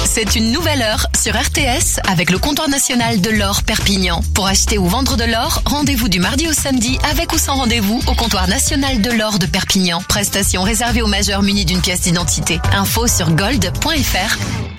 C'est une nouvelle heure sur RTS avec le comptoir national de l'or Perpignan. Pour acheter ou vendre de l'or, rendez-vous du mardi au samedi avec ou sans rendez-vous au comptoir national de l'or de Perpignan. Prestation réservée aux majeurs munis d'une pièce d'identité. Info sur gold.fr.